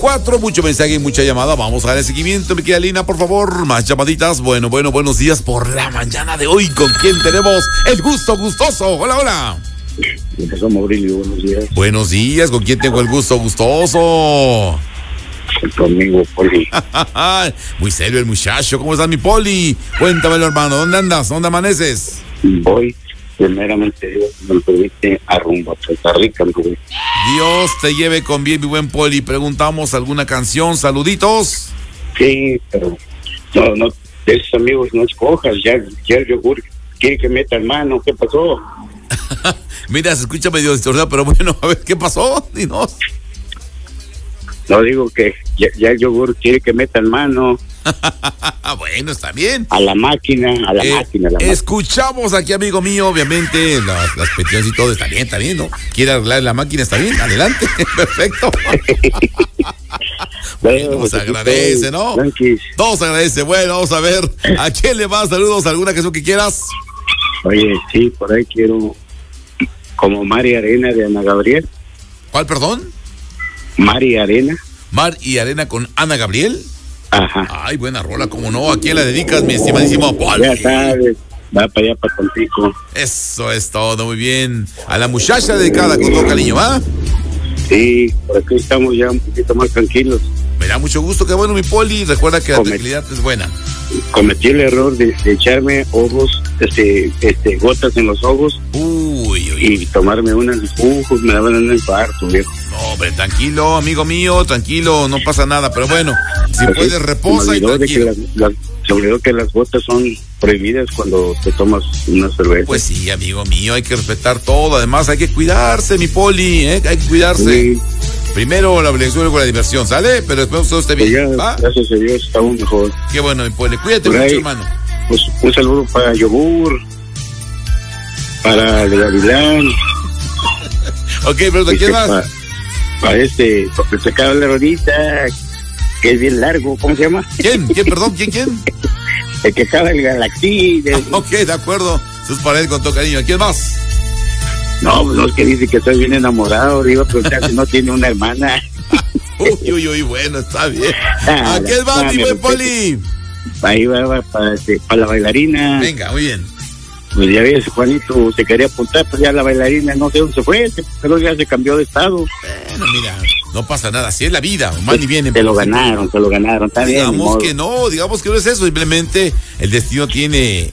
Mucho mensaje y mucha llamada. Vamos a dar el seguimiento, mi querida Lina, por favor. Más llamaditas. Bueno, buenos días por la mañana de hoy. ¿Con quién tenemos el gusto gustoso? Hola. Empezó Maurilio, buenos días. Buenos días, ¿con quién tengo el gusto gustoso? Conmigo, Poli. Muy serio el muchacho. ¿Cómo estás, mi Poli? Cuéntamelo, hermano. ¿Dónde andas? ¿Dónde amaneces? Voy, primeramente, Dios me lo permite, a rumbo a Costa Rica, mi güey. Dios te lleve con bien, mi buen Poli. Preguntamos alguna canción, saluditos. Sí, pero no, de esos amigos no escojas, ya el yogur quiere que meta en mano, ¿qué pasó? Mira, se escucha medio distorsionado, pero bueno, a ver, ¿qué pasó? Dinos. No, digo que ya el yogur quiere que meta en mano. Bueno, está bien. A la máquina. Escuchamos aquí, amigo mío, obviamente, las peticiones y todo, está bien, ¿no? Quiere arreglar la máquina, está bien, adelante, perfecto. Bueno, se agradece, ¿no? Todo se agradece. Bueno, vamos a ver, ¿a quién le vas saludos? ¿Alguna canción que quieras? Oye, sí, por ahí quiero, como Mar y Arena de Ana Gabriel. ¿Cuál, perdón? Mar y Arena. Mar y Arena con Ana Gabriel. Ajá. Ay, buena rola, ¿cómo no? ¿A quién la dedicas, mi estimadísimo Poli? Ya sabes, va para allá, para Tampico. Eso es todo, muy bien. A la muchacha dedicada con todo cariño, ¿va? Sí, por aquí estamos ya un poquito más tranquilos. Me da mucho gusto, qué bueno, mi Poli. Recuerda que la tranquilidad es buena. Cometí el error de echarme ojos, gotas en los ojos. Uy. Y tomarme unas me daban un infarto, viejo. No, hombre, tranquilo, amigo mío, tranquilo, no pasa nada, pero bueno, si pues puedes reposa y tranquilo. Se olvidó que las gotas son prohibidas cuando te tomas una cerveza. Pues sí, amigo mío, hay que respetar todo, además hay que cuidarse, mi Poli, hay que cuidarse. Sí. Primero la obligación, luego la diversión, ¿sale? Pero después todo esté bien. Ya, gracias a Dios, estamos mejor. Qué bueno, mi Poli, cuídate mucho, hermano. Pues un saludo para Yogur, para Gavilán. Ok, pero ¿de quién más? Para porque se acaba la rodita, que es bien largo, ¿cómo se llama? ¿Quién? Perdón, ¿quién? El que acaba el Galaxy. Ok, de acuerdo, eso es para él con todo cariño. ¿Quién más? No es que dice que estoy bien enamorado, digo, pero si no tiene una hermana. Uy, bueno, está bien. ¿A quién va, mi buen Poli? Ahí va para la bailarina. Venga, muy bien. Pues ya ves, Juanito se quería apuntar, pues ya la bailarina no sé dónde se fue, pero ya se cambió de estado. Bueno, mira, no pasa nada, así es la vida, mal ni bien. Se lo ganaron, está bien. Digamos que no es eso, simplemente el destino tiene